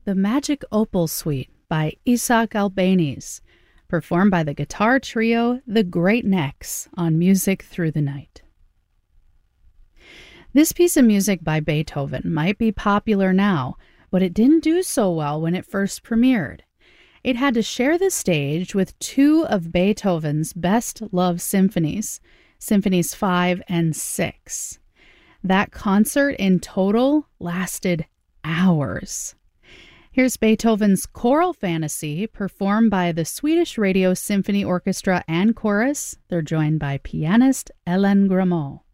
The Magic Opal Suite by Isaac Albéniz, performed by the guitar trio The Great Necks on Music Through the Night. This piece of music by Beethoven might be popular now, but it didn't do so well when it first premiered. It had to share the stage with two of Beethoven's best loved symphonies, Symphonies 5 and 6. That concert in total lasted hours. Here's Beethoven's Choral Fantasy, performed by the Swedish Radio Symphony Orchestra and Chorus. They're joined by pianist Ellen Grammont.